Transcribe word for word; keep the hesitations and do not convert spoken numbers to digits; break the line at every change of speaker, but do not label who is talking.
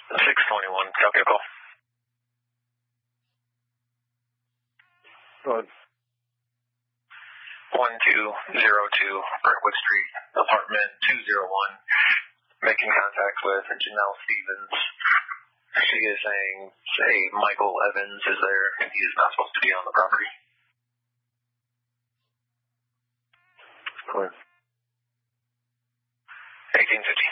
six twenty-one, copy a call.
Go ahead.
one two zero two Brentwood Street, apartment two oh one, making contact with Janelle Stevens. She is saying, say, Michael Evans is there, and he is not supposed to be on the property.
Clear.
eighteen fifty